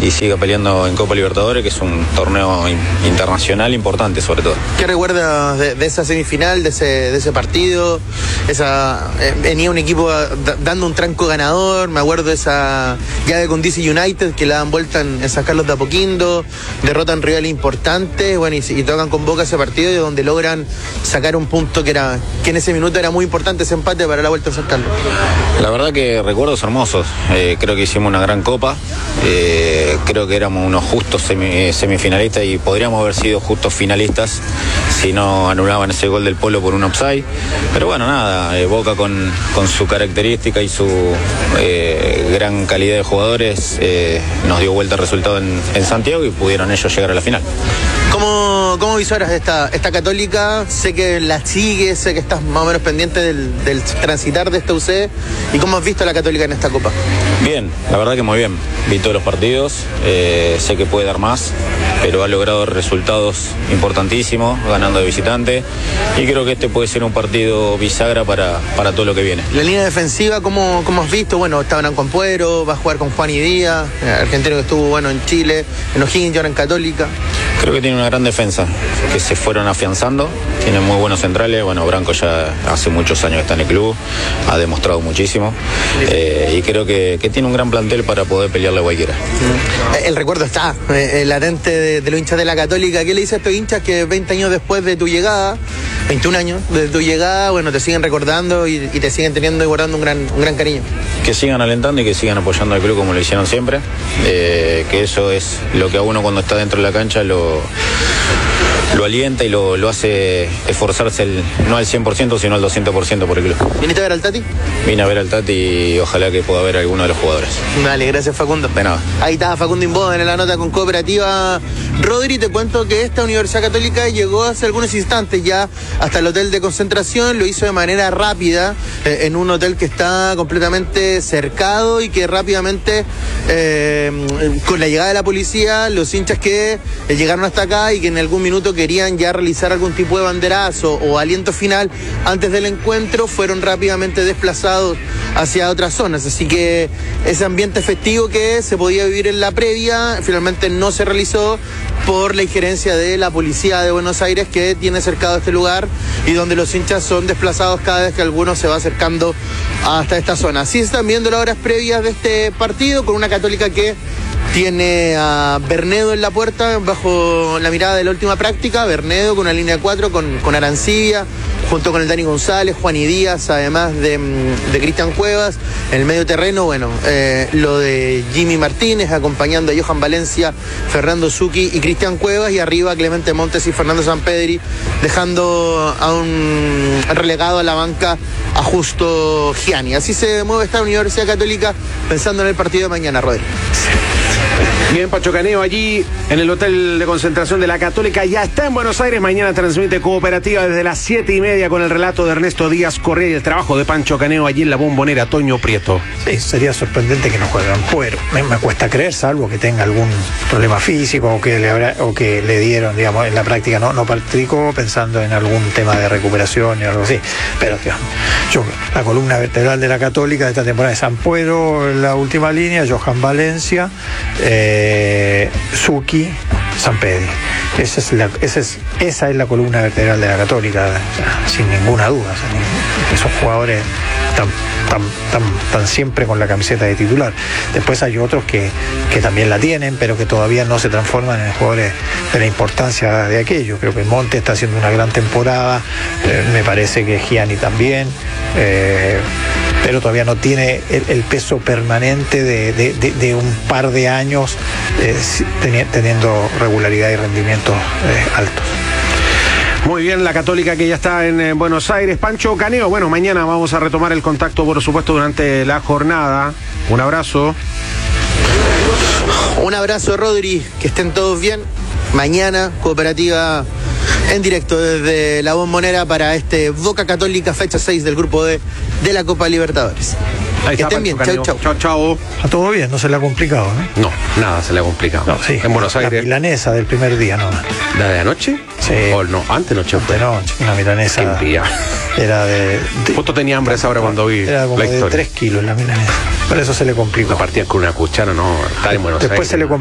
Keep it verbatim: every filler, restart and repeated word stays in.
y siga peleando en Copa Libertadores, que es un torneo in, internacional importante sobre todo. ¿Qué recuerdas de, de esa semifinal, de ese, de ese partido? Esa, eh, venía un equipo da, dando un tranco ganador, me acuerdo de esa llave con D C United que la dan vuelta en, en San Carlos de Apoquindo, derrotan rivales importantes, bueno, y, y tocan con Boca ese partido y donde logran sacar un punto que era que en ese minuto era muy importante, ese empate para la vuelta en San Carlos. La verdad que recuerdos hermosos, eh, creo que hicimos una gran copa, eh, creo que éramos unos justos semi, semifinalistas y podríamos haber sido justos finalistas si no anulaban ese gol del Polo por un offside, pero bueno, nada, eh, Boca con, con su característica y su eh, gran calidad de jugadores eh, nos dio vuelta el resultado en, en Santiago y pudieron ellos llegar a la final. ¿Cómo, cómo visoras esta, esta Católica? Sé que la sigues, sé que estás más o menos pendiente del, del transitar de esta U C. ¿Y cómo has visto a la Católica en esta Copa? Bien, la verdad que muy bien. Vi todos los partidos, eh, sé que puede dar más, pero ha logrado resultados importantísimos, ganando de visitante. Y creo que este puede ser un partido bisagra para, para todo lo que viene. La línea defensiva, ¿cómo, cómo has visto? Bueno, está Hernán Compuero, va a jugar con Juan y Díaz, argentino que estuvo bueno en Chile, en O'Higgins y ahora en Católica. Creo que tiene una gran defensa, que se fueron afianzando, tienen muy buenos centrales, bueno, Branco ya hace muchos años que está en el club, ha demostrado muchísimo, eh, y creo que, que tiene un gran plantel para poder pelearle a cualquiera. El recuerdo está, eh, latente de, de los hinchas de la Católica. ¿Qué le dice a estos hinchas que veinte años después de tu llegada, veintiún años de tu llegada, bueno, te siguen recordando y, y te siguen teniendo y guardando un gran, un gran cariño? Que sigan alentando y que sigan apoyando al club como lo hicieron siempre, eh, que eso es lo que a uno cuando está dentro de la cancha lo, lo alienta y lo, lo hace esforzarse el, no al cien por ciento sino al doscientos por ciento por el club. ¿Viniste a ver al Tati? Vine a ver al Tati y ojalá que pueda ver a alguno de los jugadores. Dale, gracias Facundo. De nada. Ahí está Facundo Inboden en la nota con Cooperativa. Rodri, te cuento que esta Universidad Católica llegó hace algunos instantes ya hasta el hotel de concentración, lo hizo de manera rápida, eh, en un hotel que está completamente cercado y que rápidamente, eh, con la llegada de la policía, los hinchas que eh, llegaron hasta acá y que en algún minuto querían ya realizar algún tipo de banderazo o aliento final antes del encuentro, fueron rápidamente desplazados hacia otras zonas, así que ese ambiente festivo que se podía vivir en la previa, finalmente no se realizó por la injerencia de la policía de Buenos Aires, que tiene cercado este lugar y donde los hinchas son desplazados cada vez que alguno se va acercando hasta esta zona. Así se están viendo las horas previas de este partido, con una Católica que tiene a Bernedo en la puerta bajo la mirada de la última práctica. Bernedo con una línea cuatro con, con Arancibia, junto con el Dani González, Juan y Díaz, además de, de Cristian Cuevas. En el medio terreno, bueno, eh, lo de Jimmy Martínez acompañando a Johan Valencia, Fernando Zucchi y Cristian Cuevas, y arriba Clemente Montes y Fernando Sampedri, dejando a un relegado a la banca a Justo Gianni. Así se mueve esta Universidad Católica pensando en el partido de mañana, Rodri. Bien, Pancho Caneo allí en el hotel de concentración de la Católica. Ya está en Buenos Aires. Mañana transmite Cooperativa desde las siete y media con el relato de Ernesto Díaz Correa y el trabajo de Pancho Caneo allí en la Bombonera. Toño Prieto. Sí, sería sorprendente que no jueguen Puero. Me, me cuesta creer, salvo que tenga algún problema físico o que le habrá, o que le dieron, digamos, en la práctica no, no practicó pensando en algún tema de recuperación y algo así. Pero, digamos, yo, la columna vertebral de la Católica de esta temporada es Sampuero en la última línea, Johan Valencia, eh, Zucchi, Sampedri. Esa es, la, esa, es, esa es la columna vertebral de la Católica, o sea, sin ninguna duda. O sea, esos jugadores están tan, tan, tan siempre con la camiseta de titular. Después hay otros que, que también la tienen, pero que todavía no se transforman en jugadores de la importancia de aquello. Creo que Monte está haciendo una gran temporada, eh, me parece que Gianni también, eh, pero todavía no tiene el, el peso permanente de, de, de, de un par de años eh, teniendo regularidad y rendimientos eh, altos. Muy bien, la Católica que ya está en, en Buenos Aires. Pancho Caneo, bueno, mañana vamos a retomar el contacto, por supuesto, durante la jornada. Un abrazo. Un abrazo, Rodri, que estén todos bien. Mañana, Cooperativa en directo desde la Bombonera para este Boca Católica, fecha seis del grupo D de la Copa Libertadores. Ahí que está, estén bien, chau, chau. Chau, chau. Está todo bien, no se le ha complicado, ¿no? No, nada se le ha complicado. No, sí. En Buenos Aires. La milanesa del primer día, ¿no? ¿La de anoche? Sí. O no, antes noche fue. De noche, una milanesa. Qué envidia. Era de, de. Justo tenía hambre a esa hora cuando vi era como la de historia. tres kilos la milanesa. Por eso se le complicó. La partían con una cuchara, no, está en Buenos Después Aires. se le